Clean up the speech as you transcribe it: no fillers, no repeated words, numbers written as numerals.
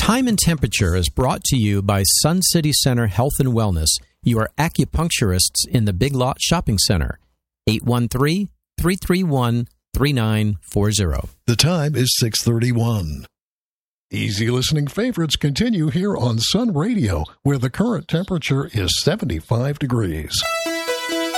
Time and Temperature is brought to you by Sun City Center Health and Wellness, your acupuncturists in the Big Lot Shopping Center. 813-331-3940. The time is 6:31. Easy listening favorites continue here on Sun Radio, where the current temperature is 75 degrees.